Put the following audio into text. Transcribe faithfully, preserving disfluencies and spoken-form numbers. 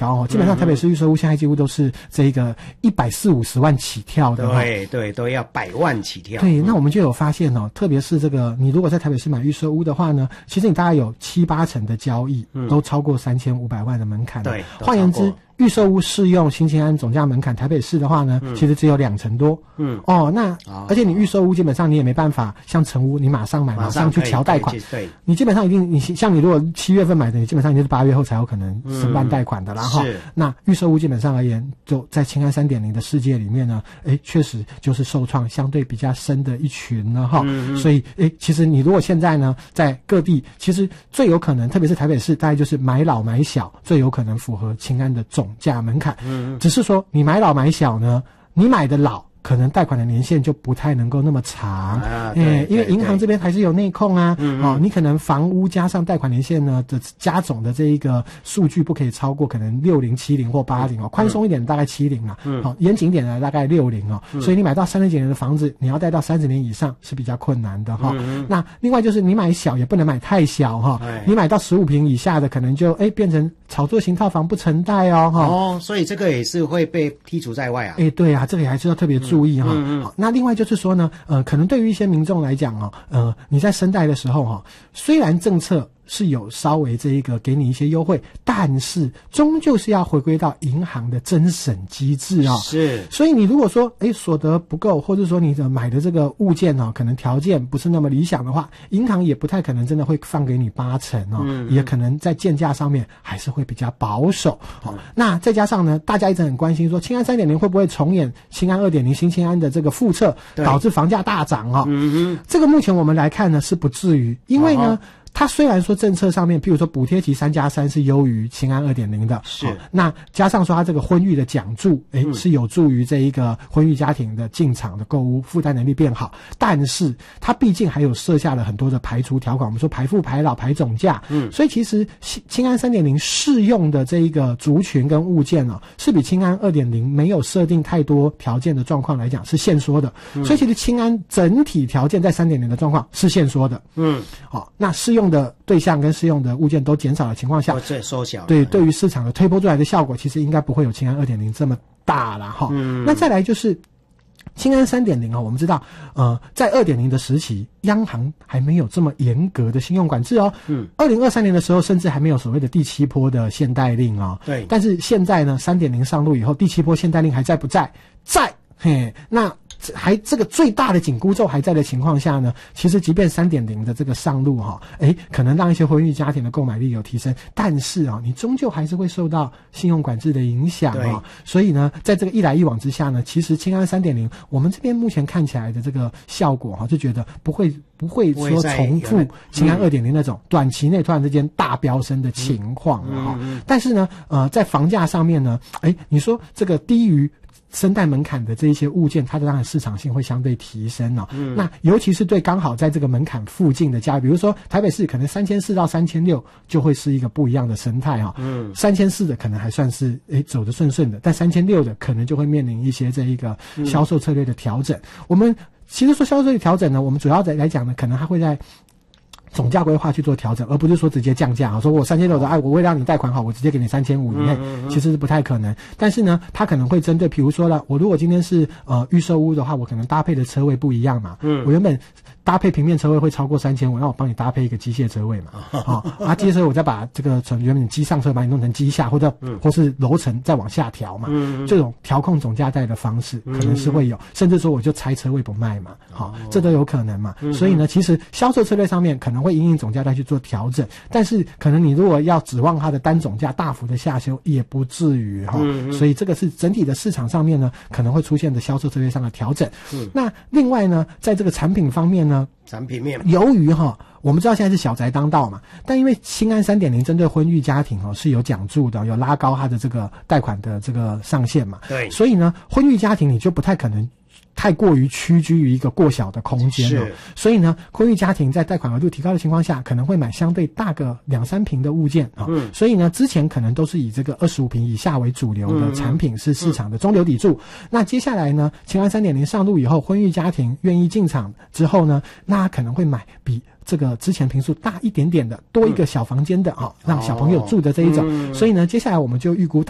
高哦，基本上台北市预售屋现在几乎都是这个一百四五十万起跳的， 对对，都要百万起跳。 对，那我们就有发现哦，特别是这个，你如果在台北市买预售屋的话呢，其实你大概有七八成的交易都超过三千五百万的门槛。 对， 换言之，预售屋适用新青安总价门槛，台北市的话呢，嗯、其实只有两成多。嗯，哦，那、哦、而且你预售屋基本上你也没办法像成屋，你马上买，马上去调贷款。 对， 你基本上一定，你像你如果七月份买的，你基本上你就是八月后才有可能申办贷款的啦。哈、嗯，那预售屋基本上而言，就在青安 三点零 的世界里面呢，哎，确实就是受创相对比较深的一群了哈。嗯、所以，哎，其实你如果现在呢，在各地，其实最有可能，特别是台北市，大概就是买老买小，最有可能符合青安的总价门槛。嗯，只是说你买老买小呢，你买的老，可能贷款的年限就不太能够那么长，啊，哎，因为银行这边还是有内控啊，嗯，哦，你可能房屋加上贷款年限呢的加总的这一个数据不可以超过可能六零、七零或八零哦，宽松一点的大概七零啊，嗯，好，严谨一点的大概六零哦，嗯，所以你买到三十几年的房子，你要贷到三十年以上是比较困难的哈，哦。嗯，那另外就是你买小也不能买太小哈，哦，你买到十五坪以下的可能就哎变成炒作型套房不承贷哦哈， 哦，所以这个也是会被剔除在外啊， 哎，对啊，这个也还是要特别注意哈。嗯嗯，那另外就是说呢，呃，可能对于一些民众来讲哦，呃，你在申贷的时候哈，哦，虽然政策是有稍微这一个给你一些优惠，但是终究是要回归到银行的甄审机制啊，哦。 是， 所以你如果说哎所得不够，或者说你的买的这个物件哦，可能条件不是那么理想的话，银行也不太可能真的会放给你八成哦，嗯嗯，也可能在建价上面还是会比较保守。哦，那再加上呢，大家一直很关心说，青安 三点零 会不会重演青安 二点零 新青安的这个复测，导致房价大涨哦。嗯，这个目前我们来看呢是不至于，因为呢。哦，它虽然说政策上面，譬如说补贴期三加三是优于青安 二点零 的，是，哦，那加上说它这个婚育的奖助，诶，嗯，是有助于这一个婚育家庭的进场的购屋负担能力变好，但是它毕竟还有设下了很多的排除条款，我们说排富排老排总价，嗯，所以其实青安 三点零 适用的这一个族群跟物件哦，是比青安 二点零 没有设定太多条件的状况来讲是限缩的，嗯，所以其实青安整体条件在 三点零 的状况是限缩的，嗯，好，哦，那适用的对象跟适用的物件都减少的情况下， 这缩小了， 对，对于市场的推波助澜的效果，其实应该不会有青安 二点零 这么大啦齁。嗯，那再来就是青安 三点零 啊，我们知道，呃，在 二点零 的时期，央行还没有这么严格的信用管制哦。嗯，二零二三年的时候，甚至还没有所谓的第七波的限贷令哦。对，但是现在呢 ，三点零 上路以后，第七波限贷令还在不在？在，嘿，那。还这个最大的紧箍咒还在的情况下呢，其实即便 三点零 的这个上路哈，诶，可能让一些婚育家庭的购买力有提升，但是啊，你终究还是会受到信用管制的影响啊。所以呢，在这个一来一往之下呢，其实青安 三点零 我们这边目前看起来的这个效果哈，就觉得不会不会说重复青安 二点零 那种短期内突然之间大飙升的情况啊。嗯嗯，但是呢，呃，在房价上面呢，诶，你说这个低于申贷门槛的这一些物件，它的当然市场性会相对提升哦。嗯，那尤其是对刚好在这个门槛附近的家，比如说台北市可能三千四到三千六就会是一个不一样的生态哦。嗯，三千四的可能还算是诶走得顺顺的，但三千六的可能就会面临一些这一个销售策略的调整。嗯，我们其实说销售策略调整呢，我们主要来讲呢，可能它会在总价规划去做调整，而不是说直接降价啊。说我三千六的，哎，我为了让你贷款好，我直接给你三千五以内，其实是不太可能。但是呢，它可能会针对，比如说了，我如果今天是呃预售屋的话，我可能搭配的车位不一样嘛。嗯，我原本搭配平面车位会超过三千五，那我帮你搭配一个机械车位嘛。好，哦，啊，机械车我再把这个从原本机上车把你弄成机下，或者或是楼层再往下调嘛。嗯，这种调控总价带的方式可能是会有，甚至说我就拆车位不卖嘛。好，哦，这都有可能嘛。所以呢，其实销售策略上面可能会因应总价带去做调整，但是可能你如果要指望它的单总价大幅的下修，也不至于哈。嗯嗯，所以这个是整体的市场上面呢，可能会出现的销售策略上的调整。嗯，那另外呢，在这个产品方面呢， 产品面， 由于哈，我们知道现在是小宅当道嘛，但因为青安 三点零 针对婚育家庭哦是有奖助的，有拉高它的这个贷款的这个上限嘛。对，所以呢，婚育家庭你就不太可能太过于屈居于一个过小的空间了，所以呢，婚育家庭在贷款额度提高的情况下，可能会买相对大个两三坪的物件啊。嗯，所以呢，之前可能都是以这个二十五坪以下为主流的产品，是市场的中流砥柱。嗯嗯，那接下来呢，青安 三点零 上路以后，婚育家庭愿意进场之后呢，那可能会买比这个之前坪数大一点点的，多一个小房间的啊，让小朋友住的这一种。嗯，所以呢，接下来我们就预估